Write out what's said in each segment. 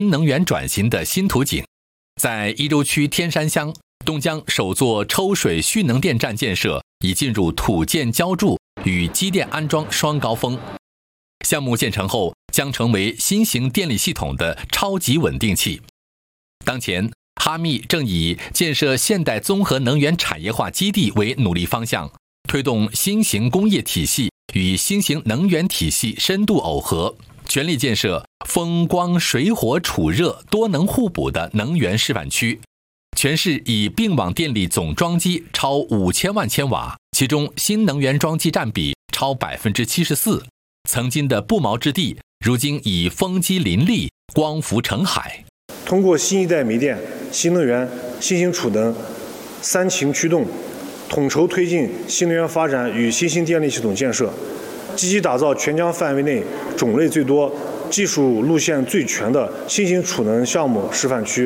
新能源转型的新图景。在伊州区天山乡，东江首座抽水蓄能电站建设已进入土建浇筑与机电安装双高峰。项目建成后，将成为新型电力系统的超级稳定器。当前，哈密正以建设现代综合能源产业化基地为努力方向，推动新型工业体系与新型能源体系深度耦合，全力建设风光水火储热多能互补的能源示范区。全市已并网电力总装机超5000万千瓦，其中新能源装机占比超74%。曾经的不毛之地，如今已风机林立，光伏成海。 通过新一代煤电、新能源、新型储能三擎驱动，统筹推进新能源发展与新兴电力系统建设，积极打造全江范围内种类最多、技术路线最全的新型储能项目示范区。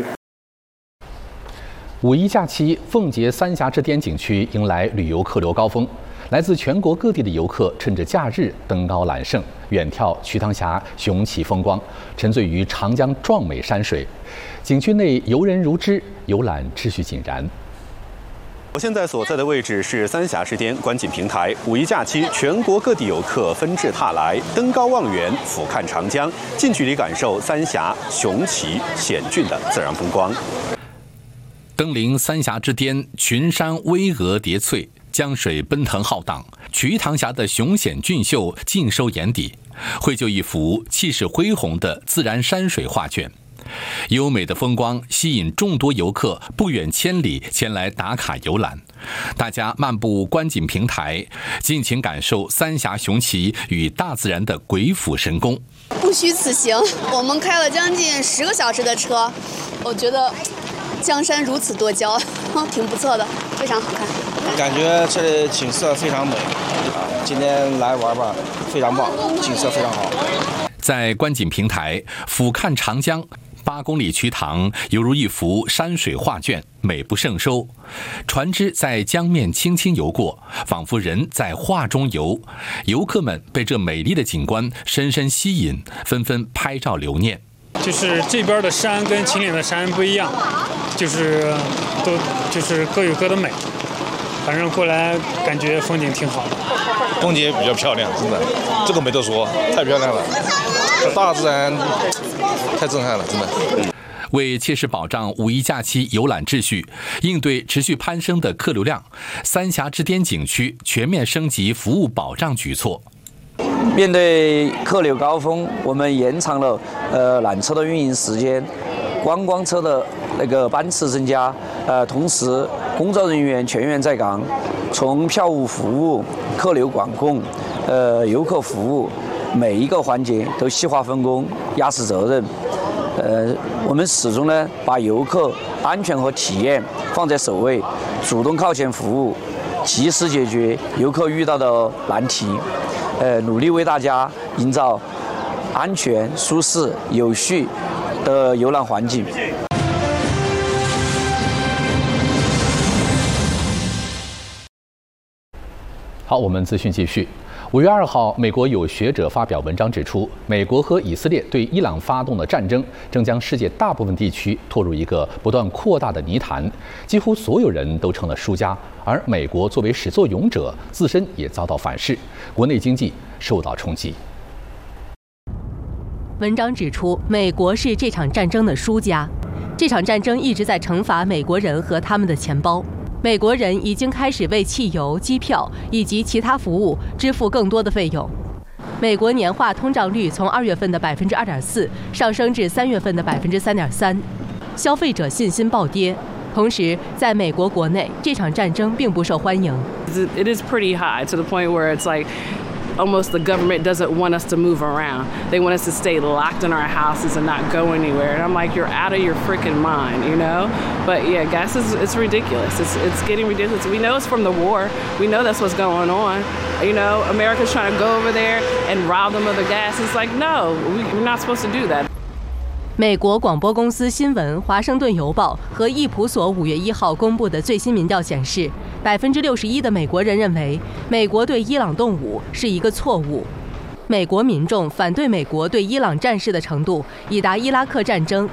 五一假期，奉节三峡之巅景区迎来旅游客流高峰。来自全国各地的游客趁着假日登高揽胜，远眺瞿塘峡雄奇风光，沉醉于长江壮美山水。景区内游人如织，游览秩序井然。 我现在所在的位置是三峡之巅观景平台。五一假期，全国各地游客纷至沓来，登高望远，俯瞰长江，近距离感受三峡雄奇险峻的自然风光。 登临三峡之巅，群山巍峨叠翠，江水奔腾浩荡，瞿塘峡的雄险俊秀尽收眼底，绘就一幅气势恢宏的自然山水画卷。优美的风光吸引众多游客不远千里前来打卡游览。大家漫步观景平台，尽情感受三峡雄奇与大自然的鬼斧神工。 不虚此行，我们开了将近10个小时的车，我觉得江山如此多娇，挺不错的，非常好看。 感觉这里景色非常美，今天来玩吧，非常棒，景色非常好。 在观景平台俯瞰长江，8公里瞿塘犹如一幅山水画卷，美不胜收。船只在江面轻轻游过，仿佛人在画中游。游客们被这美丽的景观深深吸引，纷纷拍照留念。 就是这边的山跟秦岭的山不一样，就是各有各的美。反正过来感觉风景挺好的， 风景也比较漂亮，真的，这个没得说，太漂亮了，大自然太震撼了，真的。 为切实保障五一假期游览秩序，应对持续攀升的客流量，三峡之巅景区全面升级服务保障举措。 面对客流高峰，我们延长了缆车的运营时间，观光车的班次增加，同时工作人员全员在岗，从票务服务、客流管控、游客服务每一个环节都细化分工，压实责任。我们始终呢把游客安全和体验放在首位，主动靠前服务，及时解决游客遇到的难题，努力为大家营造安全、舒适、有序的游览环境。 好，我们资讯继续。5月2号，美国有学者发表文章指出，美国和以色列对伊朗发动的战争，正将世界大部分地区拖入一个不断扩大的泥潭，几乎所有人都成了输家，而美国作为始作俑者，自身也遭到反噬，国内经济受到冲击。 文章指出，美国是这场战争的输家，这场战争一直在惩罚美国人和他们的钱包。美国人已经开始为汽油、机票以及其他服务支付更多的费用。美国年化通胀率从2月份的2.4%上升至3月份的3.3%，消费者信心暴跌。同时，在美国国内，这场战争并不受欢迎。 It is pretty high to the point where it's like almost the government doesn't want us to move around. They want us to stay locked in our houses and not go anywhere. And I'm like, you're out of your freaking mind, you know? But yeah, gas it's ridiculous. It's getting ridiculous. We know it's from the war. We know that's what's going on. You know, America's trying to go over there and rob them of the gas. It's like, no, we're not supposed to do that. 美国广播公司新闻、华盛顿邮报和易普所5月1号公布的最新民调显示，61%的美国人认为美国对伊朗动武是一个错误。美国民众反对美国对伊朗战事的程度已达伊拉克战争